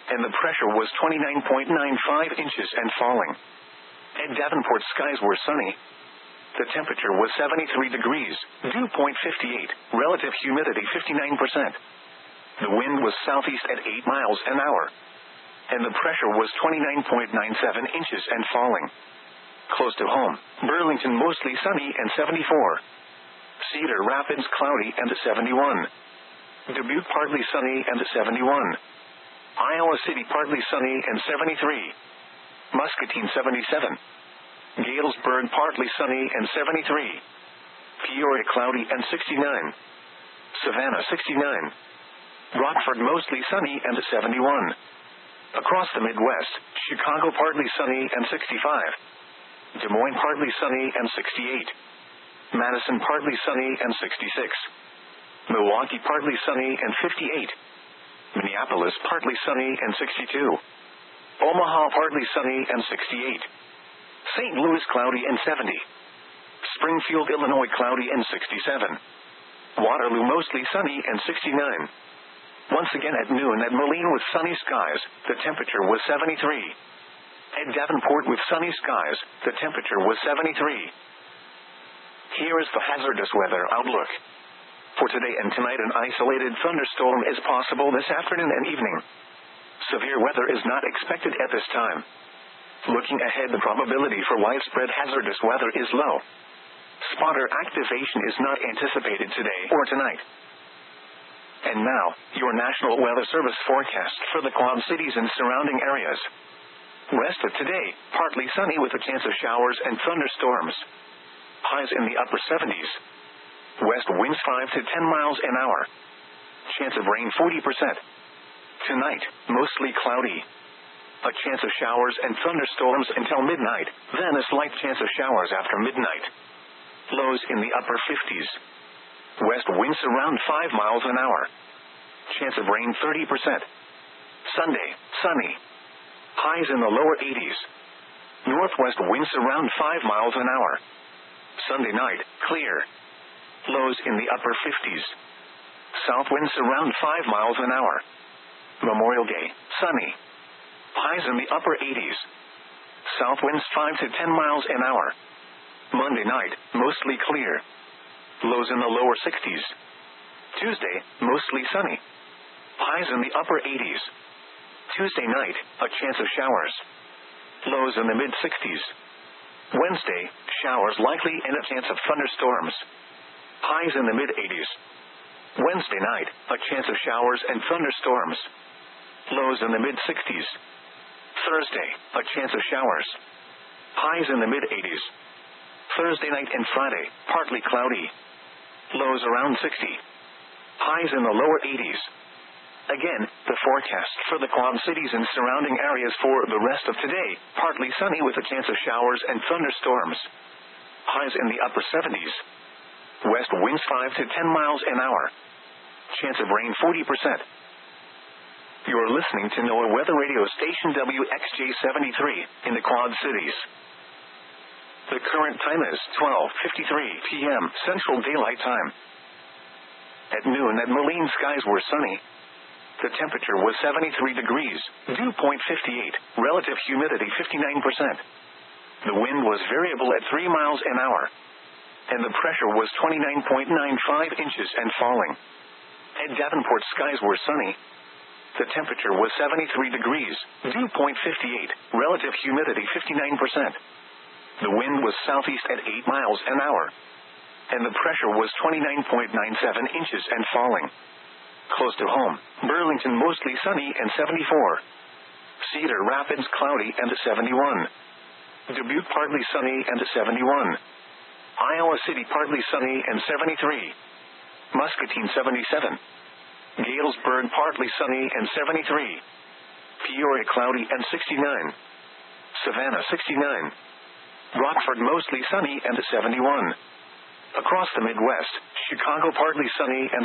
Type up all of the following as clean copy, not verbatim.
and the pressure was 29.95 inches and falling. At Davenport, skies were sunny. The temperature was 73 degrees, dew point 58, relative humidity 59%. The wind was southeast at 8 miles an hour, and the pressure was 29.97 inches and falling. Close to home, Burlington mostly sunny and 74. Cedar Rapids cloudy and 71. Dubuque partly sunny and 71. Iowa City partly sunny and 73. Muscatine 77. Galesburg partly sunny and 73. Peoria cloudy and 69. Savannah 69. Rockford mostly sunny and 71. Across the Midwest, Chicago partly sunny and 65. Des Moines partly sunny and 68. Madison partly sunny and 66. Milwaukee partly sunny and 58. Minneapolis partly sunny and 62. Omaha partly sunny and 68. St. Louis cloudy and 70. Springfield, Illinois cloudy and 67. Waterloo mostly sunny and 69. Once again at noon at Moline with sunny skies, the temperature was 73. At Davenport with sunny skies, the temperature was 73. Here is the hazardous weather outlook. For today and tonight, an isolated thunderstorm is possible this afternoon and evening. Severe weather is not expected at this time. Looking ahead, the probability for widespread hazardous weather is low. Spotter activation is not anticipated today or tonight. And now, your National Weather Service forecast for the Quad Cities and surrounding areas. Rest of today, partly sunny with a chance of showers and thunderstorms. Highs in the upper 70s. West winds 5 to 10 miles an hour. Chance of rain 40%. Tonight, mostly cloudy. A chance of showers and thunderstorms until midnight, then a slight chance of showers after midnight. Lows in the upper 50s. West winds around 5 miles an hour. Chance of rain 30%. Sunday, sunny. Highs in the lower 80s. Northwest winds around 5 miles an hour. Sunday night, clear. Lows in the upper 50s. South winds around 5 miles an hour. Memorial Day, sunny. Highs in the upper 80s. South winds 5 to 10 miles an hour. Monday night, mostly clear. Lows in the lower 60s. Tuesday, mostly sunny. Highs in the upper 80s. Tuesday night, a chance of showers. Lows in the mid-60s. Wednesday, showers likely and a chance of thunderstorms. Highs in the mid-80s. Wednesday night, a chance of showers and thunderstorms. Lows in the mid-60s. Thursday, a chance of showers. Highs in the mid-80s. Thursday night and Friday, partly cloudy. Lows around 60. Highs in the lower 80s. Again, the forecast for the Quad Cities and surrounding areas for the rest of today, partly sunny with a chance of showers and thunderstorms. Highs in the upper 70s. West winds 5 to 10 miles an hour. Chance of rain 40%. You're listening to NOAA Weather Radio Station WXJ73 in the Quad Cities. The current time is 12:53 p.m. Central Daylight Time. At noon at Moline, skies were sunny. The temperature was 73 degrees, dew point 58, relative humidity 59%. The wind was variable at 3 miles an hour, and the pressure was 29.95 inches and falling. At Davenport, skies were sunny. The temperature was 73 degrees, dew point 58, relative humidity 59%. The wind was southeast at 8 miles an hour, and the pressure was 29.97 inches and falling. Close to home, Burlington mostly sunny and 74. Cedar Rapids cloudy and 71. Dubuque partly sunny and 71. Iowa City partly sunny and 73. Muscatine 77. Galesburg partly sunny and 73. Peoria cloudy and 69. Savannah 69. Rockford mostly sunny and 71. Across the Midwest, Chicago partly sunny and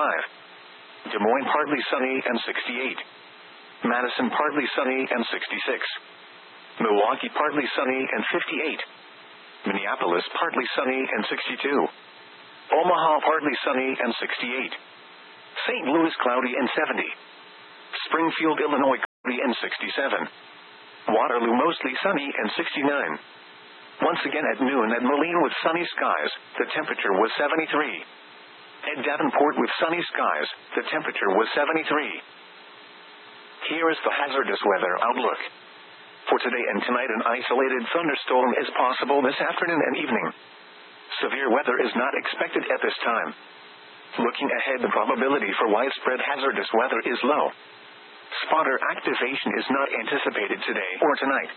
65. Des Moines partly sunny and 68. Madison partly sunny and 66. Milwaukee partly sunny and 58. Minneapolis partly sunny and 62. Omaha partly sunny and 68. St. Louis cloudy and 70. Springfield, Illinois and 67. Waterloo mostly sunny and 69. Once again at noon at Moline with sunny skies, the temperature was 73. At Davenport with sunny skies, the temperature was 73. Here is the hazardous weather outlook. For today and tonight, an isolated thunderstorm is possible this afternoon and evening. Severe weather is not expected at this time. Looking ahead, the probability for widespread hazardous weather is low. Spotter activation is not anticipated today or tonight.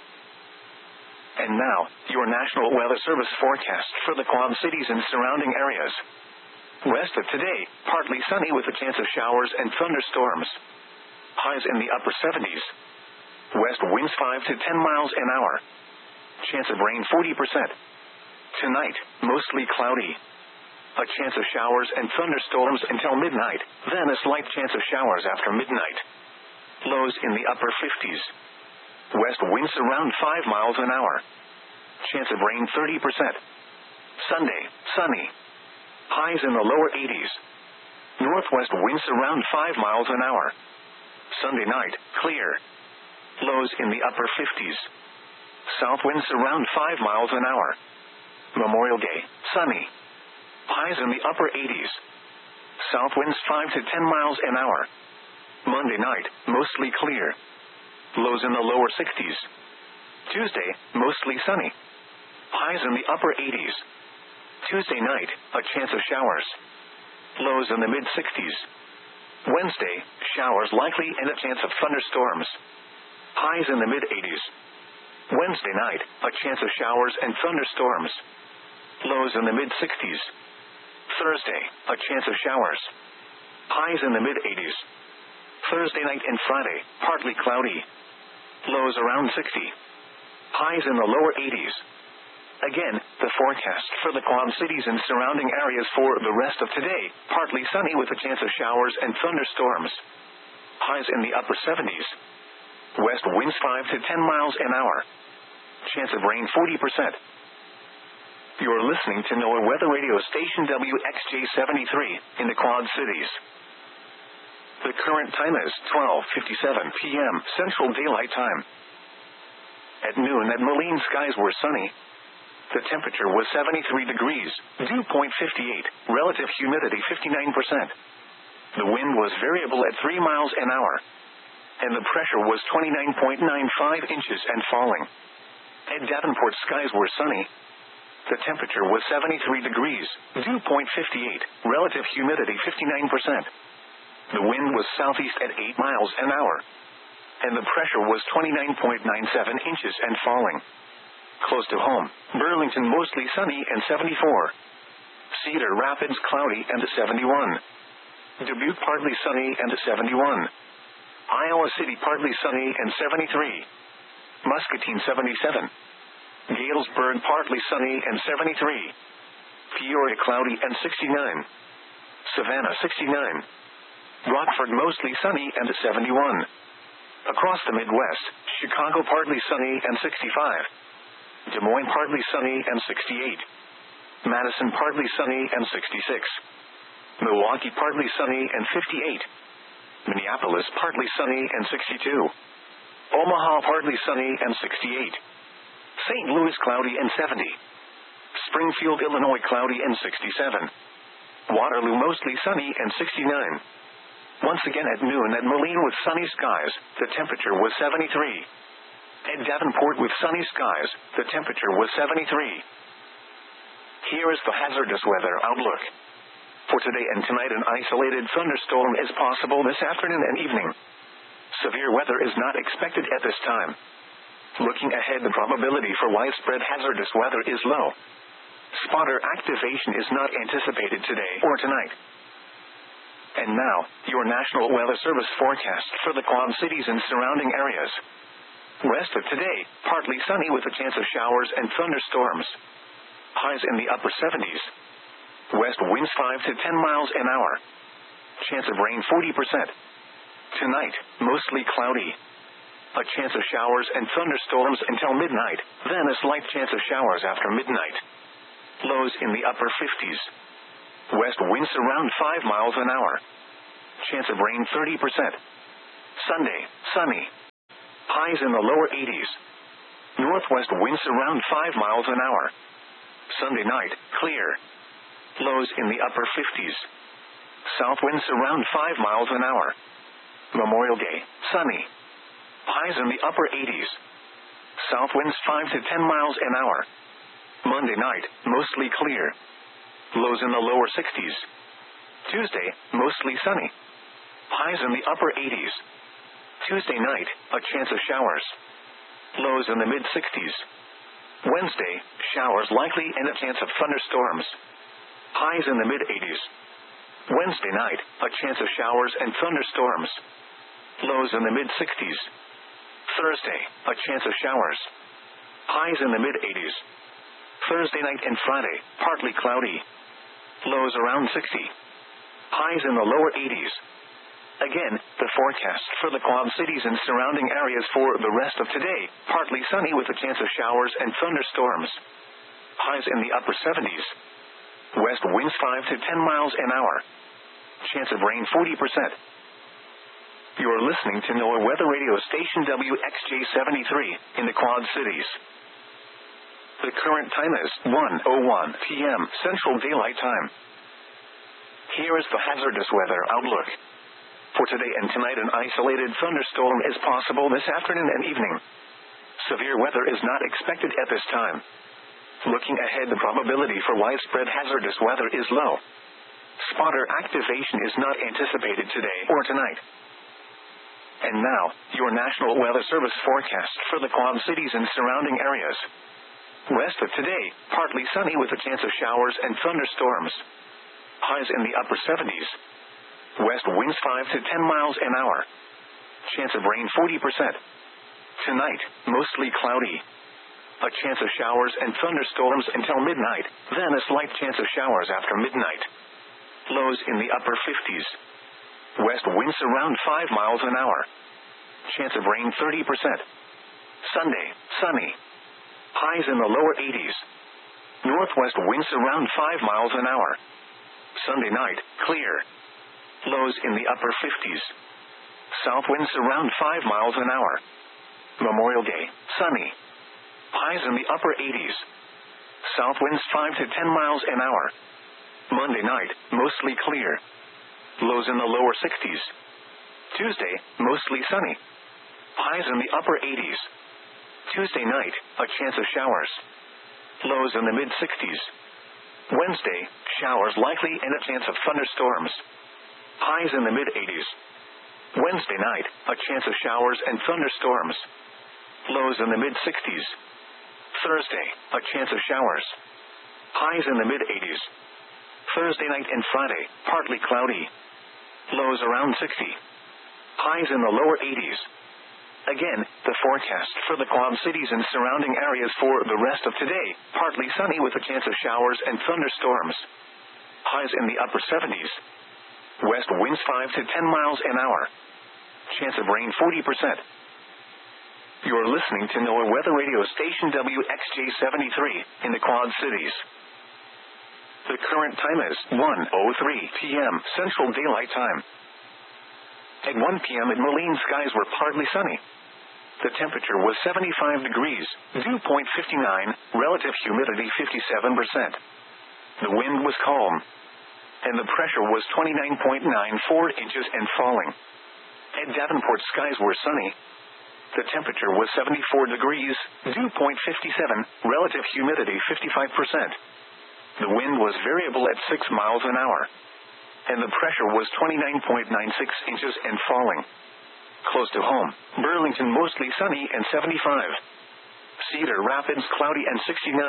And now, your National Weather Service forecast for the Quad Cities and surrounding areas. West of today, partly sunny with a chance of showers and thunderstorms. Highs in the upper 70s. West winds 5 to 10 miles an hour. Chance of rain 40%. Tonight, mostly cloudy. A chance of showers and thunderstorms until midnight, then a slight chance of showers after midnight. Lows in the upper 50s. West winds around 5 miles an hour. Chance of rain 30%. Sunday, sunny. Highs in the lower 80s. Northwest winds around 5 miles an hour. Sunday night, clear. Lows in the upper 50s. South winds around 5 miles an hour. Memorial Day, sunny. Highs in the upper 80s. South winds 5 to 10 miles an hour. Monday night, mostly clear. Lows in the lower 60s. Tuesday, mostly sunny. Highs in the upper 80s. Tuesday night, a chance of showers. Lows in the mid-60s. Wednesday, showers likely and a chance of thunderstorms. Highs in the mid-80s. Wednesday night, a chance of showers and thunderstorms. Lows in the mid-60s. Thursday, a chance of showers. Highs in the mid-80s. Thursday night and Friday, partly cloudy. Lows around 60. Highs in the lower 80s. Again, the forecast for the Quad Cities and surrounding areas for the rest of today, partly sunny with a chance of showers and thunderstorms. Highs in the upper 70s. West winds 5 to 10 miles an hour. Chance of rain 40%. You're listening to NOAA Weather Radio Station WXJ73 in the Quad Cities. The current time is 12:57 p.m. Central Daylight Time. At noon at Moline, skies were sunny. The temperature was 73 degrees, dew point 58, relative humidity 59%. The wind was variable at 3 miles an hour. And the pressure was 29.95 inches and falling. At Davenport, skies were sunny. The temperature was 73 degrees, dew point 58, relative humidity 59%. The wind was southeast at 8 miles an hour. And the pressure was 29.97 inches and falling. Close to home, Burlington mostly sunny and 74. Cedar Rapids cloudy and 71. Dubuque partly sunny and 71. Iowa City partly sunny and 73. Muscatine 77. Galesburg partly sunny and 73. Peoria cloudy and 69. Savannah 69. Rockford mostly sunny and 71. Across the Midwest, Chicago partly sunny and 65. Des Moines partly sunny and 68. Madison partly sunny and 66. Milwaukee partly sunny and 58. Minneapolis partly sunny and 62. Omaha partly sunny and 68. St. Louis cloudy and 70. Springfield, Illinois cloudy and 67. Waterloo mostly sunny and 69. Once again at noon at Moline with sunny skies, the temperature was 73. At Davenport with sunny skies, the temperature was 73. Here is the hazardous weather outlook. For today and tonight, an isolated thunderstorm is possible this afternoon and evening. Severe weather is not expected at this time. Looking ahead, the probability for widespread hazardous weather is low. Spotter activation is not anticipated today or tonight. And now, your National Weather Service forecast for the Quad Cities and surrounding areas. West of today, partly sunny with a chance of showers and thunderstorms. Highs in the upper 70s. West winds 5 to 10 miles an hour. Chance of rain 40%. Tonight, mostly cloudy. A chance of showers and thunderstorms until midnight, then a slight chance of showers after midnight. Lows in the upper 50s. West winds around 5 miles an hour. Chance of rain 30%. Sunday, sunny. Highs in the lower 80s. Northwest winds around 5 miles an hour. Sunday night, clear. Lows in the upper 50s. South winds around 5 miles an hour. Memorial Day, sunny. Highs in the upper 80s. South winds 5 to 10 miles an hour. Monday night, mostly clear. Lows in the lower 60s. Tuesday, mostly sunny. Highs in the upper 80s. Tuesday night, a chance of showers. Lows in the mid-60s. Wednesday, showers likely and a chance of thunderstorms. Highs in the mid-80s. Wednesday night, a chance of showers and thunderstorms. Lows in the mid-60s. Thursday, a chance of showers. Highs in the mid-80s. Thursday night and Friday, partly cloudy. Lows around 60. Highs in the lower 80s. Again, the forecast for the Quad Cities and surrounding areas for the rest of today, partly sunny with a chance of showers and thunderstorms. Highs in the upper 70s. West winds 5 to 10 miles an hour. Chance of rain 40%. You're listening to NOAA Weather Radio Station WXJ73 in the Quad Cities. The current time is 1:01 p.m. Central Daylight Time. Here is the hazardous weather outlook. For today and tonight, an isolated thunderstorm is possible this afternoon and evening. Severe weather is not expected at this time. Looking ahead, the probability for widespread hazardous weather is low. Spotter activation is not anticipated today or tonight. And now, your National Weather Service forecast for the Quad Cities and surrounding areas. Rest of today, partly sunny with a chance of showers and thunderstorms. Highs in the upper 70s. West winds 5 to 10 miles an hour. Chance of rain 40%. Tonight, mostly cloudy. A chance of showers and thunderstorms until midnight, then a slight chance of showers after midnight. Lows in the upper 50s. West winds around 5 miles an hour. Chance of rain 30%. Sunday, sunny. Highs in the lower 80s. Northwest winds around 5 miles an hour. Sunday night, clear. Lows in the upper 50s. South winds around 5 miles an hour. Memorial Day, sunny. Highs in the upper 80s. South winds 5 to 10 miles an hour. Monday night, mostly clear. Lows in the lower 60s. Tuesday, mostly sunny. Highs in the upper 80s. Tuesday night, a chance of showers. Lows in the mid-60s. Wednesday, showers likely and a chance of thunderstorms. Highs in the mid-80s. Wednesday night, a chance of showers and thunderstorms. Lows in the mid-60s. Thursday, a chance of showers. Highs in the mid-80s. Thursday night and Friday, partly cloudy. Lows around 60. Highs in the lower 80s. Again, the forecast for the Quad Cities and surrounding areas for the rest of today, partly sunny with a chance of showers and thunderstorms. Highs in the upper 70s. West winds 5 to 10 miles an hour. Chance of rain 40%. You're listening to NOAA Weather Radio Station WXJ73 in the Quad Cities. The current time is 1:03 p.m. Central Daylight Time. At 1 p.m. in Moline, skies were partly sunny. The temperature was 75 degrees, dew point 59, relative humidity 57%. The wind was calm, and the pressure was 29.94 inches and falling. At Davenport, skies were sunny. The temperature was 74 degrees, dew point 57, relative humidity 55%. The wind was variable at 6 miles an hour, and the pressure was 29.96 inches and falling. Close to home, Burlington mostly sunny and 75. Cedar Rapids cloudy and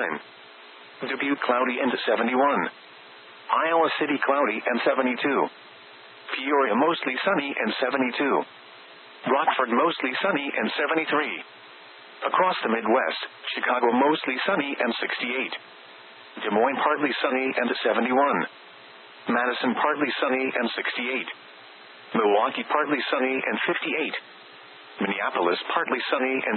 69. Dubuque cloudy and 71. Iowa City cloudy and 72. Peoria mostly sunny and 72. Rockford mostly sunny and 73. Across the Midwest, Chicago mostly sunny and 68. Des Moines partly sunny and 71. Madison partly sunny and 68. Milwaukee partly sunny and 58. Minneapolis partly sunny and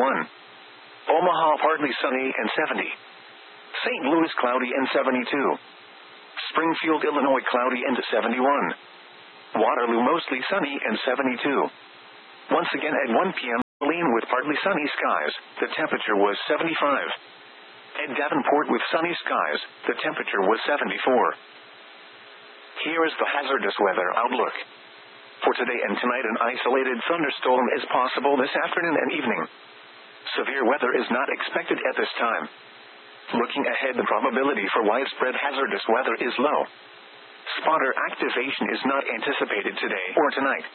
61. Omaha partly sunny and 70. St. Louis cloudy and 72. Springfield, Illinois cloudy and 71. Waterloo mostly sunny and 72. Once again at 1 p.m. Moline with partly sunny skies, the temperature was 75. At Davenport with sunny skies, the temperature was 74. Here is the hazardous weather outlook. For today and tonight, an isolated thunderstorm is possible this afternoon and evening. Severe weather is not expected at this time. Looking ahead, the probability for widespread hazardous weather is low. Spotter activation is not anticipated today or tonight.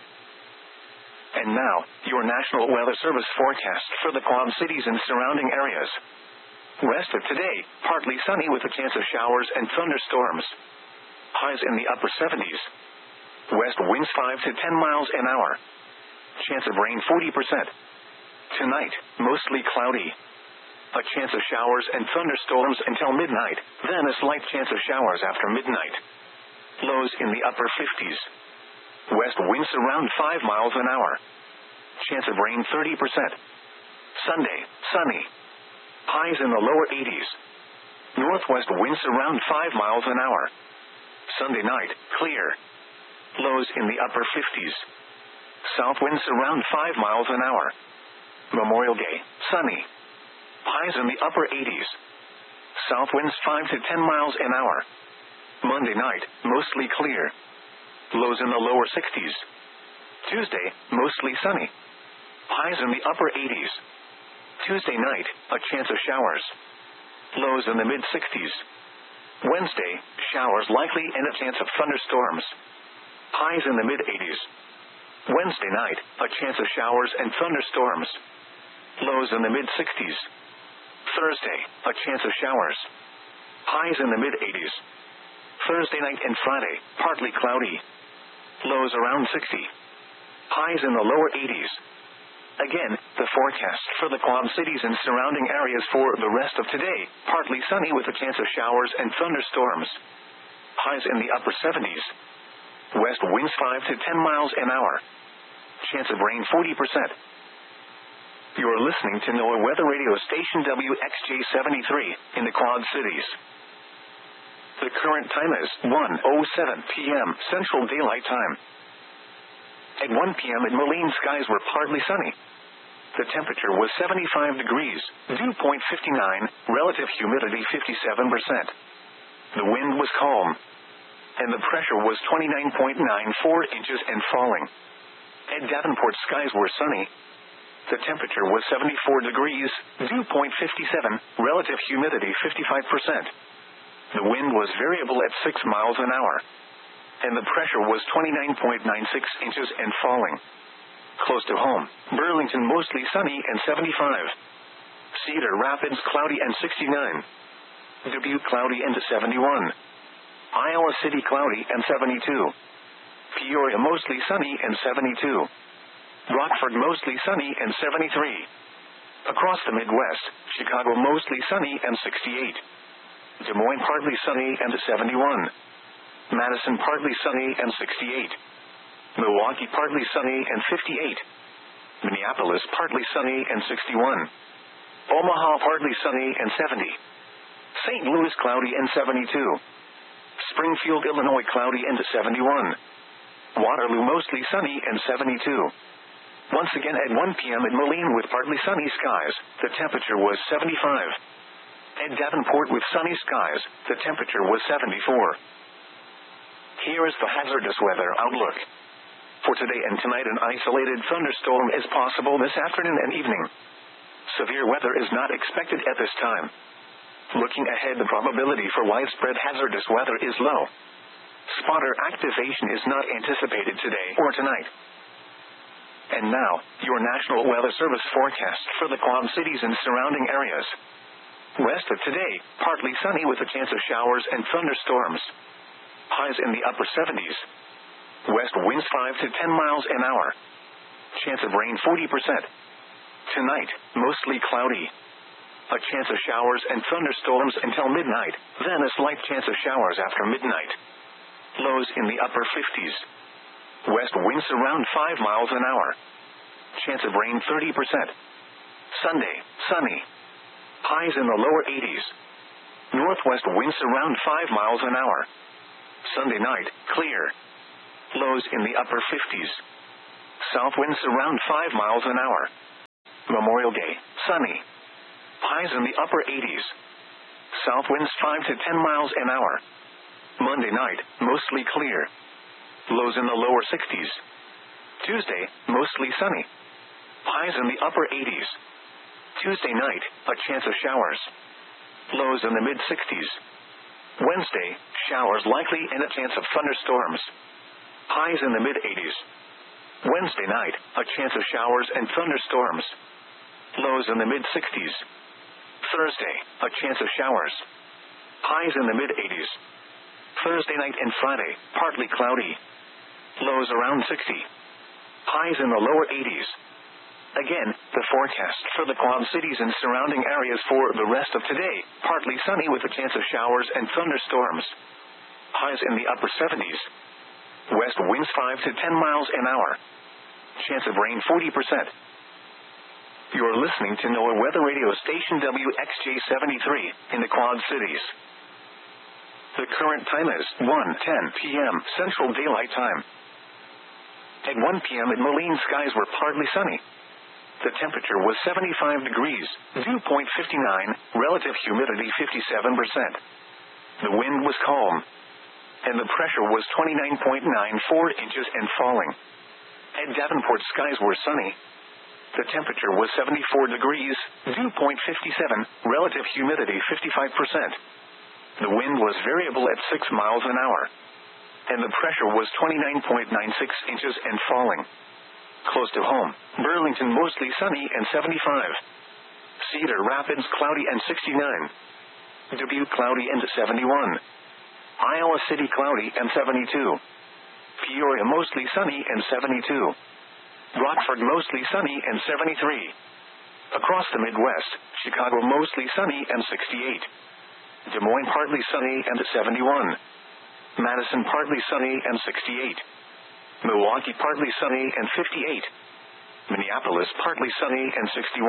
And now, your National Weather Service forecast for the Quad Cities and surrounding areas. Rest of today, partly sunny with a chance of showers and thunderstorms. Highs in the upper 70s. West winds 5 to 10 miles an hour. Chance of rain 40%. Tonight, mostly cloudy. A chance of showers and thunderstorms until midnight, then a slight chance of showers after midnight. Lows in the upper 50s. West winds around 5 miles an hour. Chance of rain 30%. Sunday, sunny. Highs in the lower 80s. Northwest winds around 5 miles an hour. Sunday night, clear. Lows in the upper 50s. South winds around 5 miles an hour. Memorial Day, sunny. Highs in the upper 80s. South winds 5 to 10 miles an hour. Monday night, mostly clear. Lows in the lower 60s. Tuesday, mostly sunny. Highs in the upper 80s. Tuesday night, a chance of showers. Lows in the mid-60s. Wednesday, showers likely and a chance of thunderstorms. Highs in the mid-80s. Wednesday night, a chance of showers and thunderstorms. Lows in the mid-60s. Thursday, a chance of showers. Highs in the mid-80s. Thursday night and Friday, partly cloudy. Lows around 60. Highs in the lower 80s. Again, the forecast for the Quad Cities and surrounding areas for the rest of today, partly sunny with a chance of showers and thunderstorms. Highs in the upper 70s. West winds 5 to 10 miles an hour. Chance of rain 40%. You're listening to NOAA Weather Radio Station WXJ73 in the Quad Cities. The current time is 1:07 p.m. Central Daylight Time. At 1 p.m. at Moline, skies were partly sunny. The temperature was 75 degrees, dew point 59, relative humidity 57%. The wind was calm, and the pressure was 29.94 inches and falling. At Davenport, skies were sunny. The temperature was 74 degrees, dew point 57, relative humidity 55%. The wind was variable at 6 miles an hour, and the pressure was 29.96 inches and falling. Close to home, Burlington mostly sunny and 75. Cedar Rapids cloudy and 69. Dubuque cloudy and 71. Iowa City cloudy and 72. Peoria mostly sunny and 72. Rockford mostly sunny and 73. Across the Midwest, Chicago mostly sunny and 68. Des Moines partly sunny and 71. Madison partly sunny and 68. Milwaukee partly sunny and 58. Minneapolis partly sunny and 61. Omaha partly sunny and 70. St. Louis cloudy and 72. Springfield, Illinois cloudy and 71. Waterloo mostly sunny and 72. Once again at 1 p.m. at Moline with partly sunny skies, the temperature was 75. At Davenport with sunny skies, the temperature was 74. Here is the hazardous weather outlook. For today and tonight, an isolated thunderstorm is possible this afternoon and evening. Severe weather is not expected at this time. Looking ahead, the probability for widespread hazardous weather is low. Spotter activation is not anticipated today or tonight. And now, your National Weather Service forecast for the Quad Cities and surrounding areas. West of today, partly sunny with a chance of showers and thunderstorms. Highs in the upper 70s. West winds 5 to 10 miles an hour. Chance of rain 40%. Tonight, mostly cloudy. A chance of showers and thunderstorms until midnight, then a slight chance of showers after midnight. Lows in the upper 50s. West winds around 5 miles an hour. Chance of rain 30%. Sunday, sunny. Highs in the lower 80s. Northwest winds around 5 miles an hour. Sunday night, clear. Lows in the upper 50s. South winds around 5 miles an hour. Memorial Day, sunny. Highs in the upper 80s. South winds 5 to 10 miles an hour. Monday night, mostly clear. Lows in the lower 60s. Tuesday, mostly sunny. Highs in the upper 80s. Tuesday night, a chance of showers. Lows in the mid-60s. Wednesday, showers likely and a chance of thunderstorms. Highs in the mid-80s. Wednesday night, a chance of showers and thunderstorms. Lows in the mid-60s. Thursday, a chance of showers. Highs in the mid-80s. Thursday night and Friday, partly cloudy. Lows around 60. Highs in the lower 80s. Again, the forecast for the Quad Cities and surrounding areas for the rest of today, partly sunny with a chance of showers and thunderstorms. Highs in the upper 70s. West winds 5 to 10 miles an hour. Chance of rain 40%. You're listening to NOAA Weather Radio Station WXJ73 in the Quad Cities. The current time is 1:10 p.m. Central Daylight Time. At 1 p.m. at Moline, skies were partly sunny. The temperature was 75 degrees, dew point 59, relative humidity 57%. The wind was calm, and the pressure was 29.94 inches and falling. At Davenport, skies were sunny. The temperature was 74 degrees, dew point 57, relative humidity 55%. The wind was variable at 6 miles an hour, and the pressure was 29.96 inches and falling. Close to home, Burlington mostly sunny and 75. Cedar Rapids cloudy and 69. Dubuque cloudy and 71. Iowa City cloudy and 72. Peoria mostly sunny and 72. Rockford mostly sunny and 73. Across the Midwest, Chicago mostly sunny and 68. Des Moines partly sunny and 71. Madison partly sunny and 68. Milwaukee partly sunny and 58. Minneapolis partly sunny and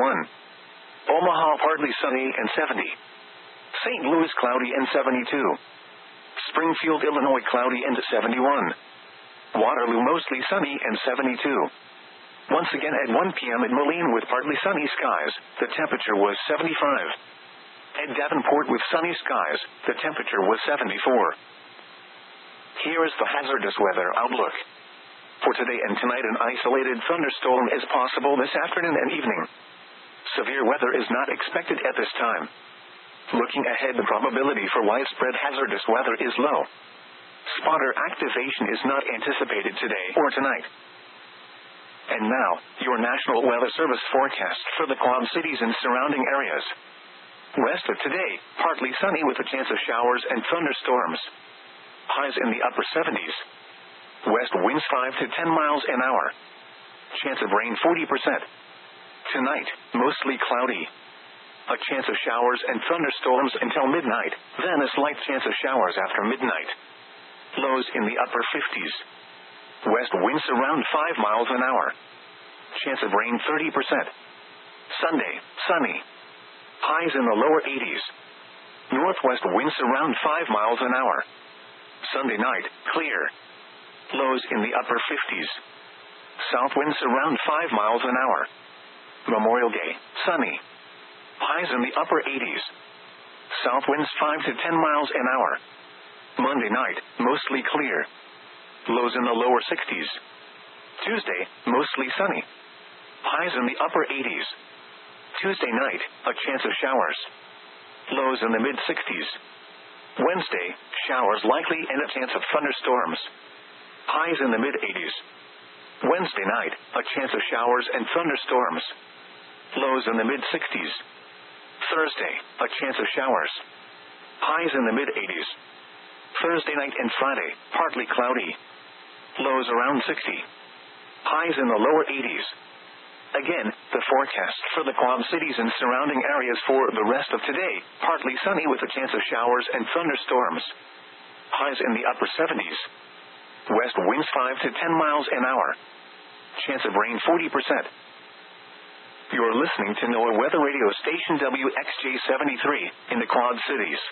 61. Omaha partly sunny and 70. St. Louis cloudy and 72. Springfield, Illinois cloudy and 71. Waterloo mostly sunny and 72. Once again at 1 p.m. at Moline with partly sunny skies, the temperature was 75. At Davenport with sunny skies, the temperature was 74. Here is the hazardous weather outlook. For today and tonight, an isolated thunderstorm is possible this afternoon and evening. Severe weather is not expected at this time. Looking ahead, the probability for widespread hazardous weather is low. Spotter activation is not anticipated today or tonight. And now, your National Weather Service forecast for the Quad Cities and surrounding areas. West of today, partly sunny with a chance of showers and thunderstorms. Highs in the upper 70s. West winds 5 to 10 miles an hour. Chance of rain 40%. Tonight, mostly cloudy. A chance of showers and thunderstorms until midnight, then a slight chance of showers after midnight. Lows in the upper 50s. West winds around 5 miles an hour. Chance of rain 30%. Sunday, sunny. Highs in the lower 80s. Northwest winds around 5 miles an hour. Sunday night, clear. Lows in the upper 50s. South winds around 5 miles an hour. Memorial Day, sunny. Highs in the upper 80s. South winds 5 to 10 miles an hour. Monday night, mostly clear. Lows in the lower 60s. Tuesday, mostly sunny. Highs in the upper 80s. Tuesday night, a chance of showers. Lows in the mid-60s. Wednesday, showers likely and a chance of thunderstorms. Highs in the mid-80s. Wednesday night, a chance of showers and thunderstorms. Lows in the mid-60s. Thursday, a chance of showers. Highs in the mid-80s. Thursday night and Friday, partly cloudy. Lows around 60. Highs in the lower 80s. Again, the forecast for the Quad Cities and surrounding areas for the rest of today, partly sunny with a chance of showers and thunderstorms. Highs in the upper 70s. West winds 5 to 10 miles an hour. Chance of rain 40%. You're listening to NOAA Weather Radio Station WXJ73 in the Quad Cities.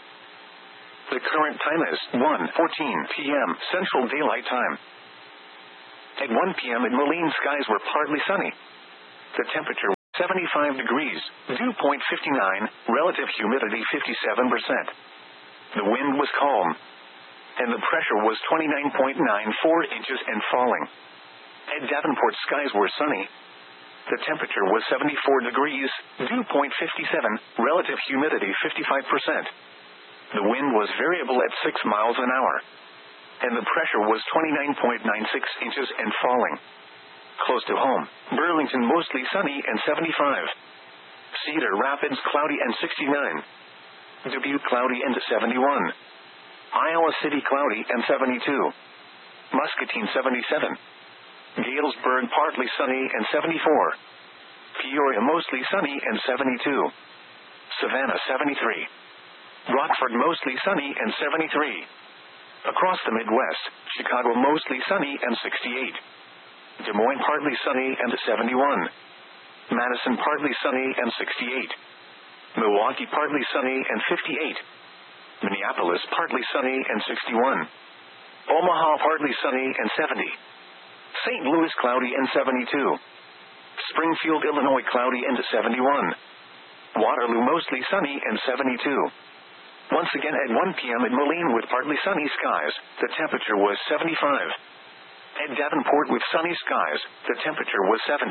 The current time is 1:14 p.m. Central Daylight Time. At 1 p.m. at Moline, skies were partly sunny. The temperature 75 degrees, dew point 59, relative humidity 57%. The wind was calm, and the pressure was 29.94 inches and falling. At Davenport, skies were sunny. The temperature was 74 degrees, dew point 57, relative humidity 55%. The wind was variable at 6 miles an hour, and the pressure was 29.96 inches and falling. Close to home, Burlington mostly sunny and 75. Cedar Rapids cloudy and 69. Dubuque cloudy and 71. Iowa City cloudy and 72. Muscatine 77. Galesburg partly sunny and 74. Peoria mostly sunny and 72. Savannah 73. Rockford mostly sunny and 73. Across the Midwest, Chicago mostly sunny and 68. Des Moines partly sunny and 71. Madison partly sunny and 68. Milwaukee partly sunny and 58. Minneapolis partly sunny and 61. Omaha partly sunny and 70. St. Louis cloudy and 72. Springfield, Illinois cloudy and 71. Waterloo mostly sunny and 72. Once again at 1 p.m. at Moline with partly sunny skies, the temperature was 75. At Davenport with sunny skies, the temperature was 74.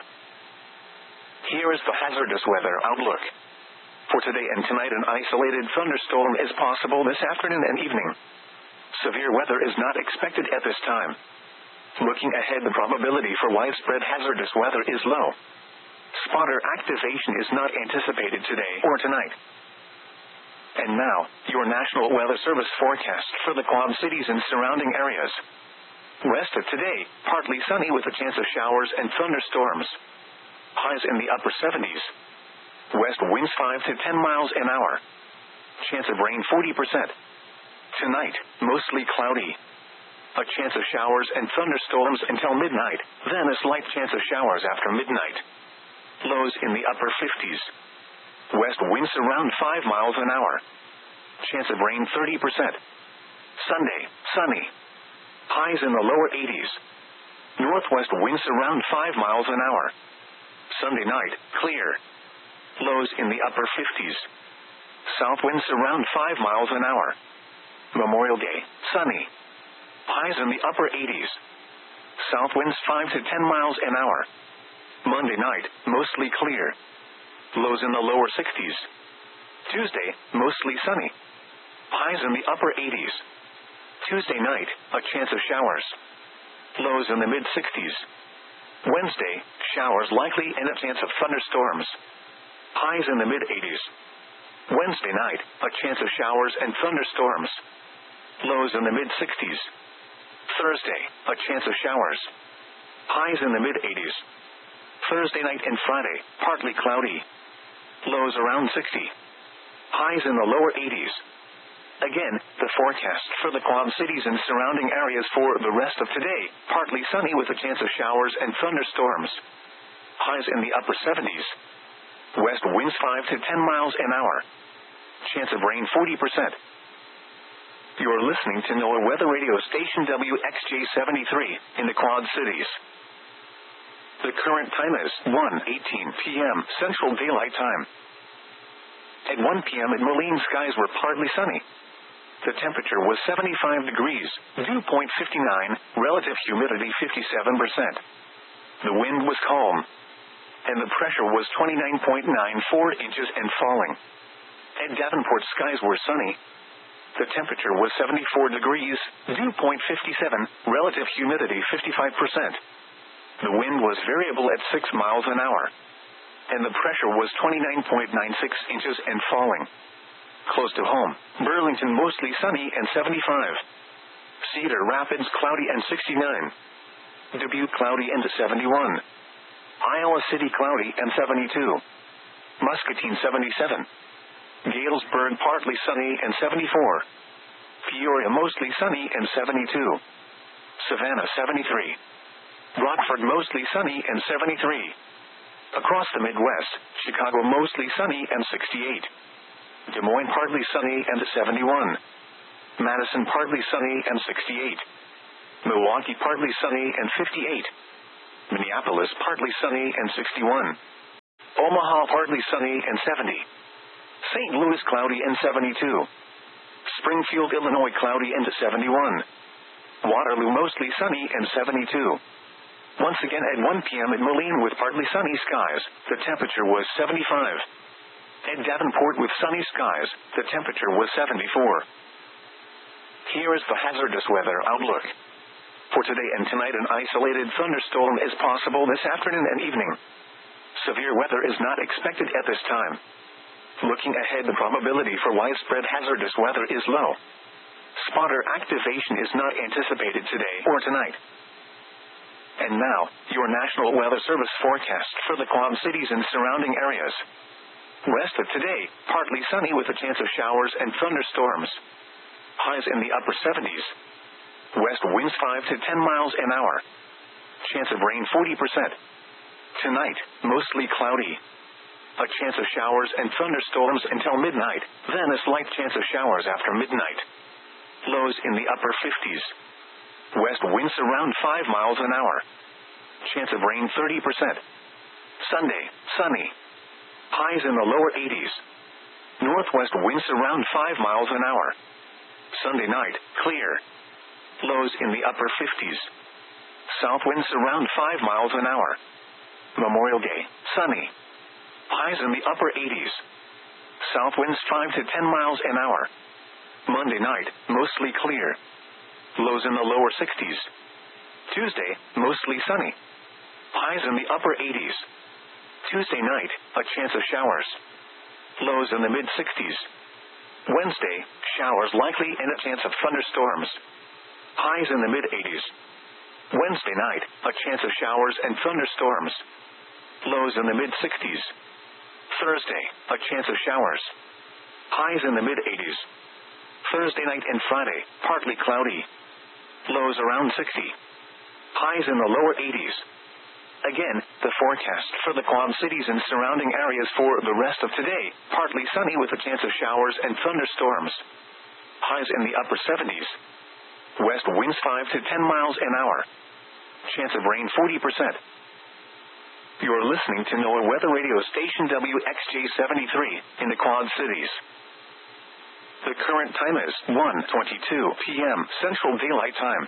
Here is the hazardous weather outlook. For today and tonight, an isolated thunderstorm is possible this afternoon and evening. Severe weather is not expected at this time. Looking ahead, the probability for widespread hazardous weather is low. Spotter activation is not anticipated today or tonight. And now, your National Weather Service forecast for the Quad Cities and surrounding areas. West of today, partly sunny with a chance of showers and thunderstorms. Highs in the upper 70s. West winds 5 to 10 miles an hour. Chance of rain 40%. Tonight, mostly cloudy. A chance of showers and thunderstorms until midnight, then a slight chance of showers after midnight. Lows in the upper 50s. West winds around 5 miles an hour. Chance of rain 30%. Sunday, sunny. Highs in the lower 80s. Northwest winds around 5 miles an hour. Sunday night, clear. Lows in the upper 50s. South winds around 5 miles an hour. Memorial Day, sunny. Highs in the upper 80s. South winds 5 to 10 miles an hour. Monday night, mostly clear. Lows in the lower 60s. Tuesday, mostly sunny. Highs in the upper 80s. Tuesday night, a chance of showers. Lows in the mid-60s. Wednesday, showers likely and a chance of thunderstorms. Highs in the mid-80s. Wednesday night, a chance of showers and thunderstorms. Lows in the mid-60s. Thursday, a chance of showers. Highs in the mid-80s. Thursday night and Friday, partly cloudy. Lows around 60. Highs in the lower 80s. Again, the forecast for the Quad Cities and surrounding areas for the rest of today, partly sunny with a chance of showers and thunderstorms. Highs in the upper 70s. West winds 5 to 10 miles an hour. Chance of rain 40%. You're listening to NOAA Weather Radio Station WXJ73 in the Quad Cities. The current time is 1:18 p.m. Central Daylight Time. At 1 p.m. at Moline, skies were partly sunny. The temperature was 75 degrees, dew point 59, relative humidity 57%. The wind was calm, and the pressure was 29.94 inches and falling. At Davenport, skies were sunny. The temperature was 74 degrees, dew point 57, relative humidity 55%. The wind was variable at 6 miles an hour, and the pressure was 29.96 inches and falling. Close to home, Burlington mostly sunny and 75. Cedar Rapids cloudy and 69. Dubuque cloudy and 71. Iowa City cloudy and 72. Muscatine 77. Galesburg partly sunny and 74. Peoria mostly sunny and 72. Savannah 73. Rockford mostly sunny and 73. Across the Midwest, Chicago mostly sunny and 68. Des Moines partly sunny and 71. Madison partly sunny and 68. Milwaukee partly sunny and 58. Minneapolis partly sunny and 61. Omaha partly sunny and 70. St. Louis cloudy and 72. Springfield, Illinois cloudy and 71. Waterloo mostly sunny and 72. Once again at 1 p.m. at Moline with partly sunny skies, the temperature was 75. At Davenport with sunny skies, the temperature was 74. Here is the hazardous weather outlook. For today and tonight, an isolated thunderstorm is possible this afternoon and evening. Severe weather is not expected at this time. Looking ahead, the probability for widespread hazardous weather is low. Spotter activation is not anticipated today or tonight. And now, your National Weather Service forecast for the Quad Cities and surrounding areas. Rest of today, partly sunny with a chance of showers and thunderstorms. Highs in the upper 70s. West winds 5 to 10 miles an hour. Chance of rain 40%. Tonight, mostly cloudy. A chance of showers and thunderstorms until midnight, then a slight chance of showers after midnight. Lows in the upper 50s. West winds around 5 miles an hour. Chance of rain 30%. Sunday, sunny. Highs in the lower 80s. Northwest winds around 5 miles an hour. Sunday night, clear. Lows in the upper 50s. South winds around 5 miles an hour. Memorial Day, sunny. Highs in the upper 80s. South winds 5 to 10 miles an hour. Monday night, mostly clear. Lows in the lower 60s. Tuesday, mostly sunny. Highs in the upper 80s. Tuesday night, a chance of showers. Lows in the mid-60s. Wednesday, showers likely and a chance of thunderstorms. Highs in the mid-80s. Wednesday night, a chance of showers and thunderstorms. Lows in the mid-60s. Thursday, a chance of showers. Highs in the mid-80s. Thursday night and Friday, partly cloudy. Lows around 60. Highs in the lower 80s. Again, the forecast for the Quad Cities and surrounding areas for the rest of today, partly sunny with a chance of showers and thunderstorms. Highs in the upper 70s. West winds 5 to 10 miles an hour. Chance of rain 40%. You're listening to NOAA Weather Radio Station WXJ73 in the Quad Cities. The current time is 1:22 p.m. Central Daylight Time.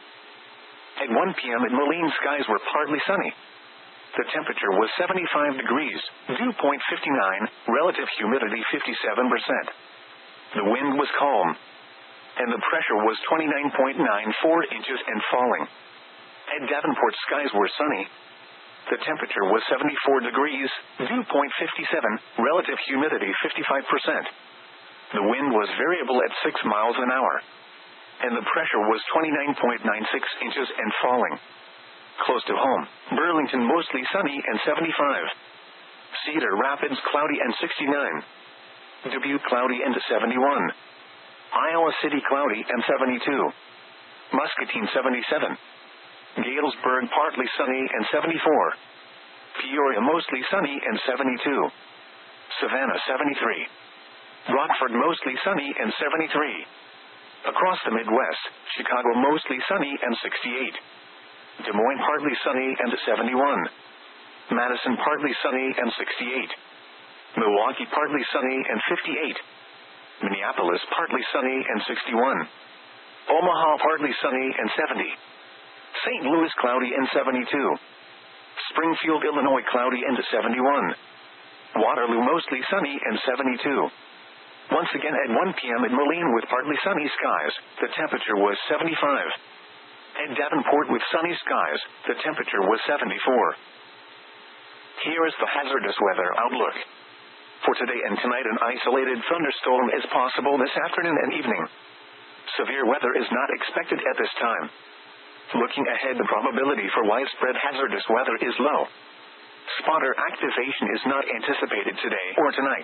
At 1 p.m. at Moline, skies were partly sunny. The temperature was 75 degrees, dew point 59, relative humidity 57%. The wind was calm, and the pressure was 29.94 inches and falling. At Davenport, skies were sunny. The temperature was 74 degrees, dew point 57, relative humidity 55%. The wind was variable at 6 miles an hour, and the pressure was 29.96 inches and falling. Close to home, Burlington mostly sunny and 75. Cedar Rapids cloudy and 69. Dubuque cloudy and 71. Iowa City cloudy and 72. Muscatine 77. Galesburg partly sunny and 74. Peoria mostly sunny and 72. Savannah 73. Rockford mostly sunny and 73. Across the Midwest, Chicago mostly sunny and 68. Des Moines partly sunny and 71. Madison partly sunny and 68. Milwaukee partly sunny and 58. Minneapolis partly sunny and 61. Omaha partly sunny and 70. St. Louis cloudy and 72. Springfield, Illinois cloudy and 71. Waterloo mostly sunny and 72. Once again at 1 p.m. at Moline with partly sunny skies, the temperature was 75. At Davenport with sunny skies, the temperature was 74. Here is the hazardous weather outlook. For today and tonight, an isolated thunderstorm is possible this afternoon and evening. Severe weather is not expected at this time. Looking ahead, the probability for widespread hazardous weather is low. Spotter activation is not anticipated today or tonight.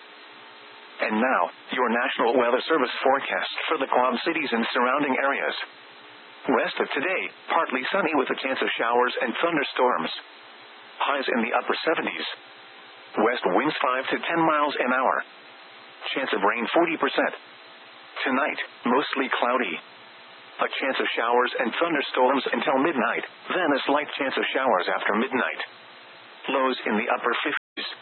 And now, your National Weather Service forecast for the Quad Cities and surrounding areas. Rest of today, partly sunny with a chance of showers and thunderstorms. Highs in the upper 70s. West winds 5 to 10 miles an hour. Chance of rain 40%. Tonight, mostly cloudy. A chance of showers and thunderstorms until midnight, then a slight chance of showers after midnight. Lows in the upper 50s.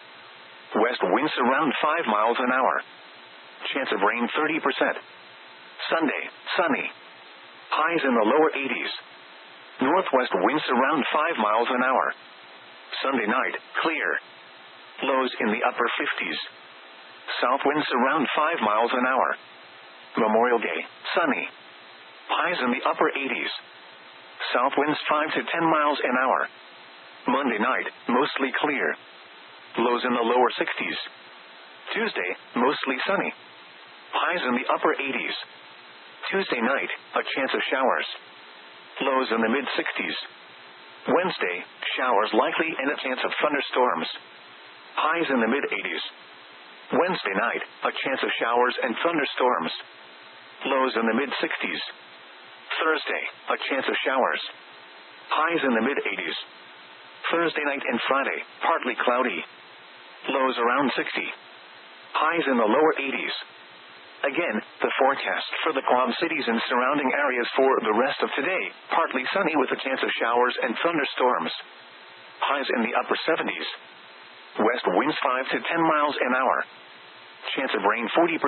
West winds around 5 miles an hour. Chance of rain 30%. Sunday, sunny. Highs in the lower 80s. Northwest winds around 5 miles an hour. Sunday night, clear. Lows in the upper 50s. South winds around 5 miles an hour. Memorial Day, sunny. Highs in the upper 80s. South winds 5 to 10 miles an hour. Monday night, mostly clear. Lows in the lower 60s. Tuesday, mostly sunny. Highs in the upper 80s. Tuesday night, a chance of showers. Lows in the mid-60s. Wednesday, showers likely and a chance of thunderstorms. Highs in the mid-80s. Wednesday night, a chance of showers and thunderstorms. Lows in the mid-60s. Thursday, a chance of showers. Highs in the mid-80s. Thursday night and Friday, partly cloudy. Lows around 60. Highs in the lower 80s. Again, the forecast for the Quad Cities and surrounding areas for the rest of today, partly sunny with a chance of showers and thunderstorms. Highs in the upper 70s. West winds 5 to 10 miles an hour. Chance of rain 40%.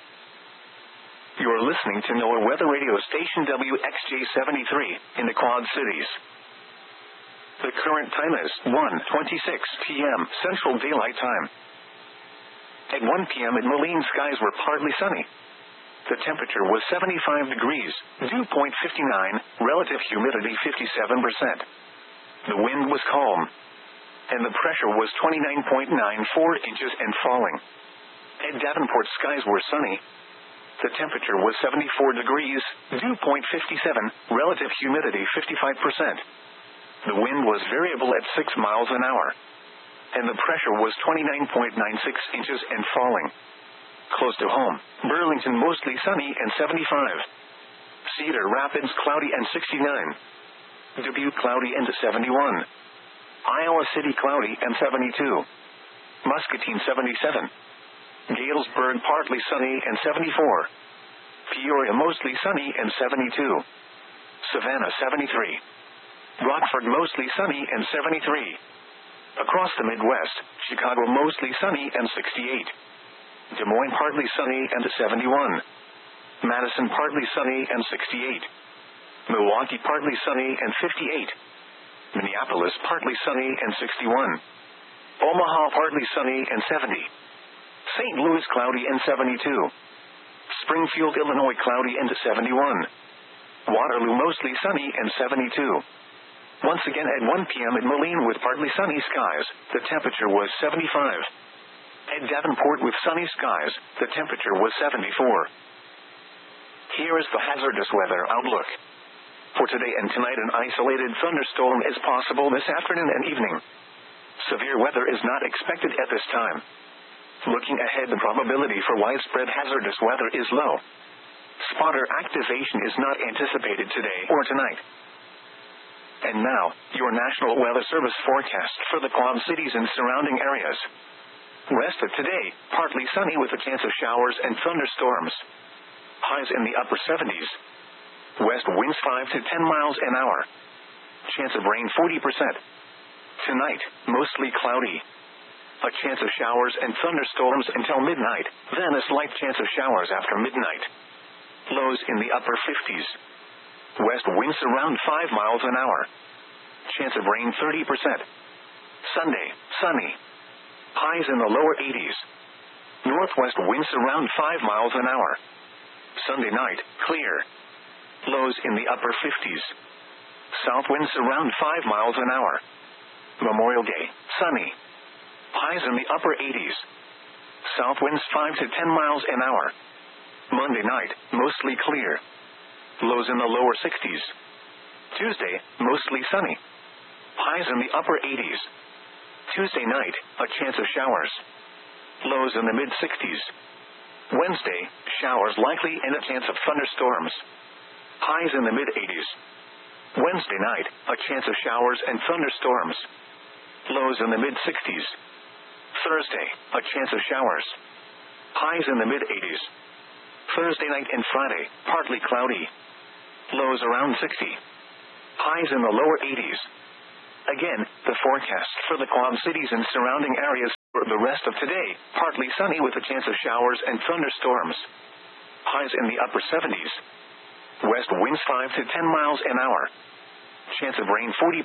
You're listening to NOAA Weather Radio Station WXJ73 in the Quad Cities. The current time is 1:26 p.m. Central Daylight Time. At 1 p.m. in Moline, skies were partly sunny. The temperature was 75 degrees, dew point 59, relative humidity 57%. The wind was calm, and the pressure was 29.94 inches and falling. At Davenport, skies were sunny. The temperature was 74 degrees, dew point 57, relative humidity 55%. The wind was variable at 6 miles an hour, and the pressure was 29.96 inches and falling. Close to home, Burlington mostly sunny and 75. Cedar Rapids cloudy and 69. Dubuque cloudy and 71. Iowa City cloudy and 72. Muscatine 77. Galesburg partly sunny and 74. Peoria mostly sunny and 72. Savannah 73. Rockford mostly sunny and 73. Across the Midwest, Chicago mostly sunny and 68. Des Moines partly sunny and 71. Madison partly sunny and 68. Milwaukee partly sunny and 58. Minneapolis partly sunny and 61. Omaha partly sunny and 70. St. Louis cloudy and 72. Springfield, Illinois cloudy and 71. Waterloo mostly sunny and 72. Once again at 1 p.m. in Moline with partly sunny skies, the temperature was 75. At Davenport with sunny skies, the temperature was 74. Here is the hazardous weather outlook. For today and tonight, an isolated thunderstorm is possible this afternoon and evening. Severe weather is not expected at this time. Looking ahead, the probability for widespread hazardous weather is low. Spotter activation is not anticipated today or tonight. And now, your National Weather Service forecast for the Quad Cities and surrounding areas. Rest of today, partly sunny with a chance of showers and thunderstorms. Highs in the upper 70s. West winds 5 to 10 miles an hour. Chance of rain 40%. Tonight, mostly cloudy. A chance of showers and thunderstorms until midnight, then a slight chance of showers after midnight. Lows in the upper 50s. West winds around 5 miles an hour. Chance of rain 30%. Sunday, sunny. Highs in the lower 80s. Northwest winds around 5 miles an hour. Sunday night, clear. Lows in the upper 50s. South winds around 5 miles an hour. Memorial Day, sunny. Highs in the upper 80s. South winds 5 to 10 miles an hour. Monday night, mostly clear. Lows in the lower 60s. Tuesday, mostly sunny. Highs in the upper 80s. Tuesday night, a chance of showers. Lows in the mid-60s. Wednesday, showers likely and a chance of thunderstorms. Highs in the mid-80s. Wednesday night, a chance of showers and thunderstorms. Lows in the mid-60s. Thursday, a chance of showers. Highs in the mid-80s. Thursday night and Friday, partly cloudy. Lows around 60. Highs in the lower 80s. Again, the forecast for the Quad Cities and surrounding areas For the rest of today, partly sunny with a chance of showers and thunderstorms. Highs in the upper 70s. West winds 5 to 10 miles an hour. Chance of rain 40%.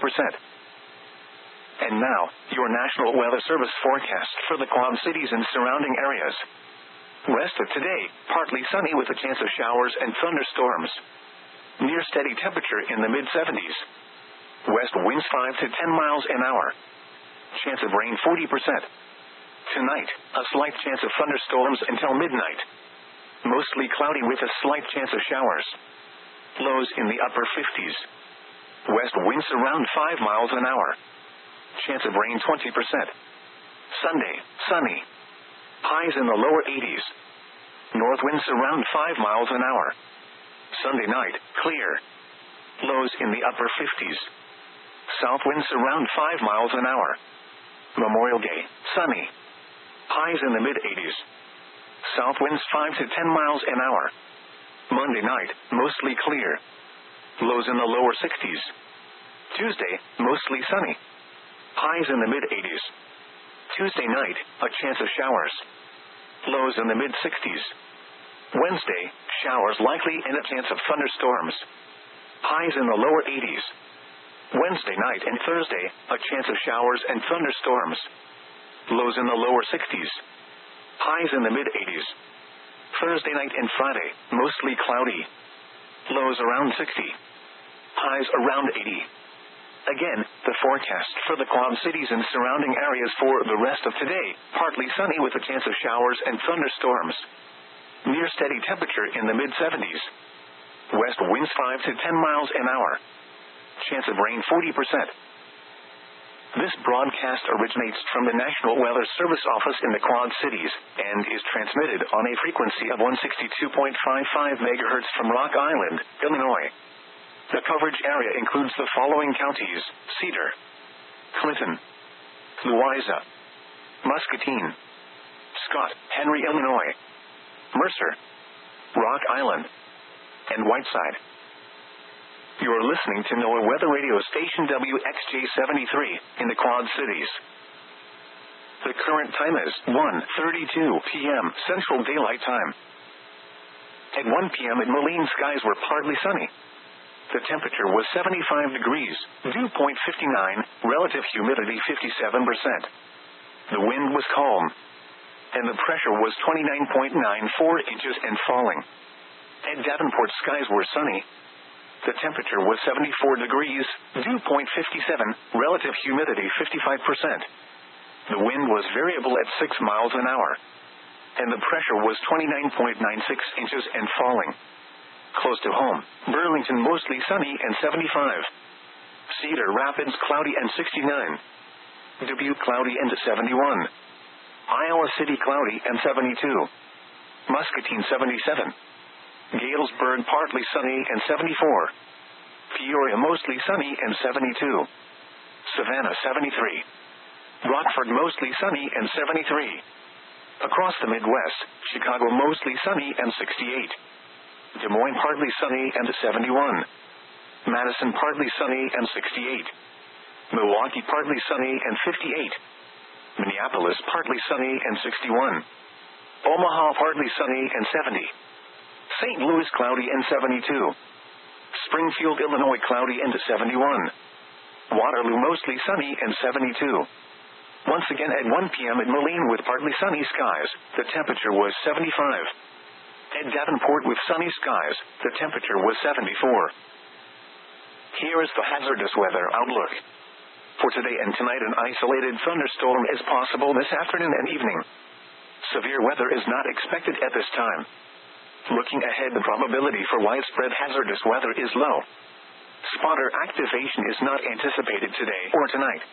And now, your National Weather Service forecast for the Quad Cities and surrounding areas. Rest of today, partly sunny with a chance of showers and thunderstorms. Near steady temperature in the mid-70s. West winds 5 to 10 miles an hour. Chance of rain 40%. Tonight, a slight chance of thunderstorms until midnight. Mostly cloudy with a slight chance of showers. Lows in the upper 50s. West winds around 5 miles an hour. Chance of rain 20%. Sunday, sunny. Highs in the lower 80s. North winds around 5 miles an hour. Sunday night, clear. Lows in the upper 50s. South winds around 5 miles an hour. Memorial Day, sunny. Highs in the mid-80s. South winds 5 to 10 miles an hour. Monday night, mostly clear. Lows in the lower 60s. Tuesday, mostly sunny. Highs in the mid-80s. Tuesday night, a chance of showers. Lows in the mid-60s. Wednesday, showers likely and a chance of thunderstorms. Highs in the lower 80s. Wednesday night and Thursday, a chance of showers and thunderstorms. Lows in the lower 60s. Highs in the mid-80s. Thursday night and Friday, mostly cloudy. Lows around 60. Highs around 80. Again, the forecast for the Quad Cities and surrounding areas for the rest of today, partly sunny with a chance of showers and thunderstorms. Near steady temperature in the mid-70s. West winds 5 to 10 miles an hour. Chance of rain 40%. This broadcast originates from the National Weather Service Office in the Quad Cities, and is transmitted on a frequency of 162.55 MHz from Rock Island, Illinois. The coverage area includes the following counties: Cedar, Clinton, Louisa, Muscatine, Scott, Henry, Illinois, Mercer, Rock Island, and Whiteside. You are listening to NOAA Weather Radio Station WXJ-73 in the Quad Cities. The current time is 1:32 p.m. Central Daylight Time. At 1 p.m. at Moline, skies were partly sunny. The temperature was 75 degrees, dew point 59, relative humidity 57%. The wind was calm, and the pressure was 29.94 inches and falling. At Davenport, skies were sunny. The temperature was 74 degrees, dew point 57, relative humidity 55%. The wind was variable at 6 miles an hour, and the pressure was 29.96 inches and falling. Close to home, Burlington mostly sunny and 75. Cedar Rapids cloudy and 69. Dubuque cloudy and 71. Iowa City cloudy and 72. Muscatine 77. Galesburg partly sunny and 74. Peoria mostly sunny and 72. Savannah 73. Rockford mostly sunny and 73. Across the Midwest, Chicago mostly sunny and 68. Des Moines partly sunny and 71. Madison partly sunny and 68. Milwaukee partly sunny and 58. Minneapolis partly sunny and 61. Omaha partly sunny and 70. St. Louis cloudy and 72. Springfield, Illinois cloudy and 71. Waterloo mostly sunny and 72. Once again at 1 p.m. at Moline with partly sunny skies, the temperature was 75. At Davenport with sunny skies, the temperature was 74. Here is the hazardous weather outlook. For today and tonight, an isolated thunderstorm is possible this afternoon and evening. Severe weather is not expected at this time. Looking ahead, the probability for widespread hazardous weather is low. Spotter activation is not anticipated today or tonight.